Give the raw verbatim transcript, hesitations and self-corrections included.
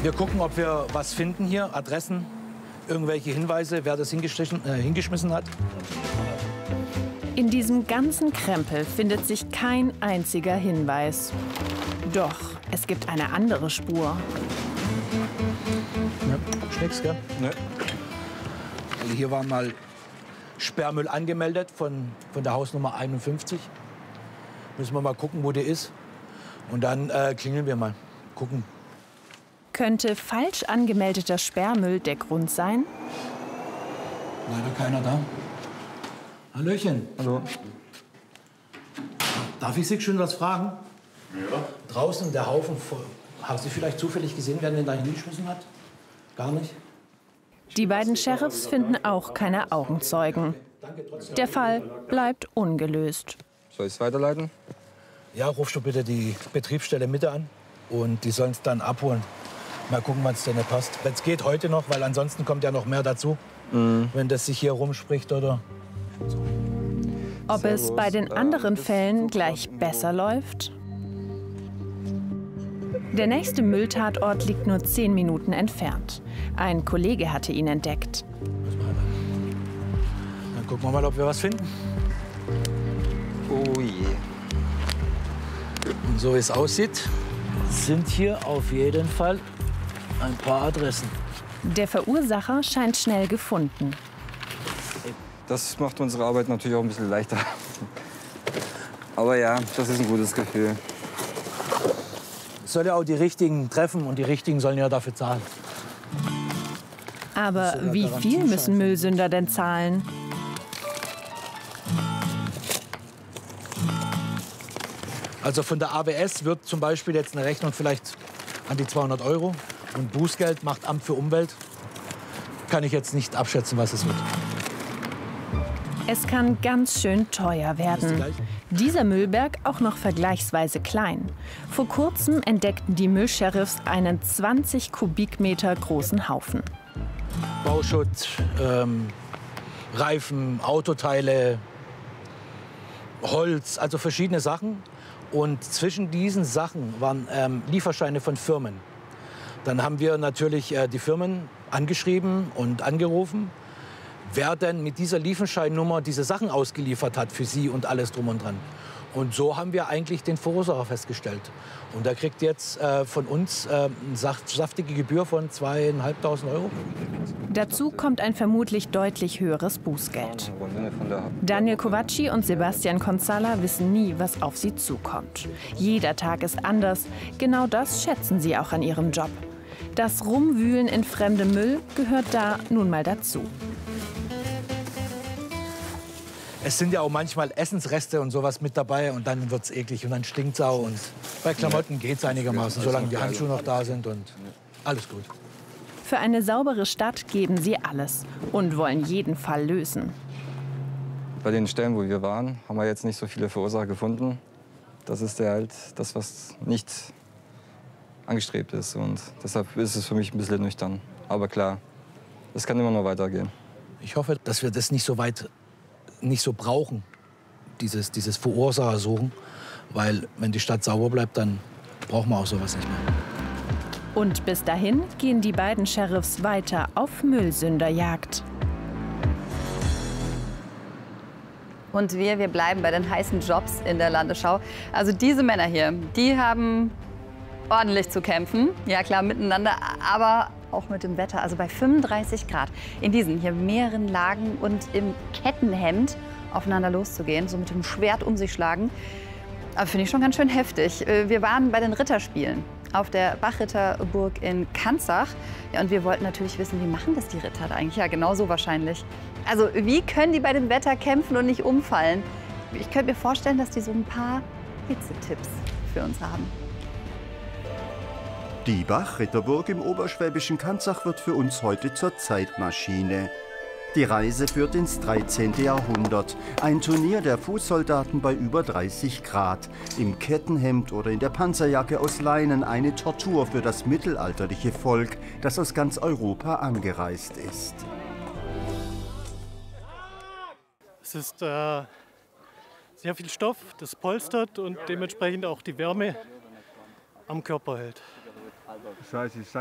Wir gucken, ob wir was finden hier, Adressen, irgendwelche Hinweise, wer das hingeschmissen, äh, hingeschmissen hat. In diesem ganzen Krempel findet sich kein einziger Hinweis. Doch, es gibt eine andere Spur. Ja, nix, gell? Ne. Also hier war mal Sperrmüll angemeldet von, von der Hausnummer einundfünfzig. Müssen wir mal gucken, wo der ist. Und dann äh, klingeln wir mal. Gucken. Könnte falsch angemeldeter Sperrmüll der Grund sein? Leider keiner da. Hallöchen. Hallo. Darf ich Sie schon was fragen? Ja. Draußen der Haufen voll. Haben Sie vielleicht zufällig gesehen, wer den da hingeschmissen hat? Gar nicht? Die beiden Sheriffs finden auch keine Augenzeugen. Der Fall bleibt ungelöst. Soll ich es weiterleiten? Ja, rufst du bitte die Betriebsstelle Mitte an und die sollen es dann abholen. Mal gucken, wann es denn passt. Wenn es geht, heute noch, weil ansonsten kommt ja noch mehr dazu, mhm. wenn das sich hier rumspricht oder. Ob es bei den anderen Fällen gleich besser läuft? Der nächste Mülltatort liegt nur zehn Minuten entfernt. Ein Kollege hatte ihn entdeckt. Dann gucken wir mal, ob wir was finden. Oh je. Und so wie es aussieht, sind hier auf jeden Fall ein paar Adressen. Der Verursacher scheint schnell gefunden. Das macht unsere Arbeit natürlich auch ein bisschen leichter. Aber ja, das ist ein gutes Gefühl. Es soll ja auch die Richtigen treffen und die Richtigen sollen ja dafür zahlen. Aber wie viel müssen Müllsünder denn zahlen? Also von der A W S wird zum Beispiel jetzt eine Rechnung vielleicht an die zweihundert Euro. Und Bußgeld macht Amt für Umwelt. Kann ich jetzt nicht abschätzen, was es wird. Es kann ganz schön teuer werden. Dieser Müllberg auch noch vergleichsweise klein. Vor kurzem entdeckten die Müllsheriffs einen zwanzig Kubikmeter großen Haufen. Bauschutt, ähm, Reifen, Autoteile, Holz, also verschiedene Sachen. Und zwischen diesen Sachen waren ähm, Lieferscheine von Firmen. Dann haben wir natürlich äh, die Firmen angeschrieben und angerufen, wer denn mit dieser Lieferscheinnummer diese Sachen ausgeliefert hat für sie und alles drum und dran. Und so haben wir eigentlich den Verursacher festgestellt. Und der kriegt jetzt äh, von uns äh, eine saftige Gebühr von zweitausendfünfhundert Euro. Dazu kommt ein vermutlich deutlich höheres Bußgeld. Daniel Kovacci und Sebastian Consala wissen nie, was auf sie zukommt. Jeder Tag ist anders. Genau das schätzen sie auch an ihrem Job. Das Rumwühlen in fremdem Müll gehört da nun mal dazu. Es sind ja auch manchmal Essensreste und sowas mit dabei und dann wird es eklig und dann stinkt es auch. Und bei Klamotten geht es einigermaßen, solange die Handschuhe noch da sind und alles gut. Für eine saubere Stadt geben sie alles und wollen jeden Fall lösen. Bei den Stellen, wo wir waren, haben wir jetzt nicht so viele Verursacher gefunden. Das ist ja halt das, was nicht angestrebt ist. Und deshalb ist es für mich ein bisschen nüchtern. Aber klar, es kann immer noch weitergehen. Ich hoffe, dass wir das nicht so weit nicht so brauchen, dieses, dieses Verursacher suchen. Weil wenn die Stadt sauber bleibt, dann brauchen wir auch sowas nicht mehr. Und bis dahin gehen die beiden Sheriffs weiter auf Müllsünderjagd. Und wir, wir bleiben bei den heißen Jobs in der Landesschau. Also diese Männer hier, die haben ordentlich zu kämpfen. Ja klar, miteinander, aber auch mit dem Wetter. Also bei fünfunddreißig Grad in diesen hier mehreren Lagen und im Kettenhemd aufeinander loszugehen, so mit dem Schwert um sich schlagen. Aber finde ich schon ganz schön heftig. Wir waren bei den Ritterspielen auf der Bachritterburg in Kanzach. Ja, und wir wollten natürlich wissen, wie machen das die Ritter da eigentlich? Ja, genau so wahrscheinlich. Also wie können die bei dem Wetter kämpfen und nicht umfallen? Ich könnte mir vorstellen, dass die so ein paar Hitzetipps für uns haben. Die Bachritterburg im oberschwäbischen Kanzach wird für uns heute zur Zeitmaschine. Die Reise führt ins dreizehnte Jahrhundert. Ein Turnier der Fußsoldaten bei über dreißig Grad. Im Kettenhemd oder in der Panzerjacke aus Leinen eine Tortur für das mittelalterliche Volk, das aus ganz Europa angereist ist. Es ist äh, sehr viel Stoff, das polstert und dementsprechend auch die Wärme am Körper hält. Das heißt, ich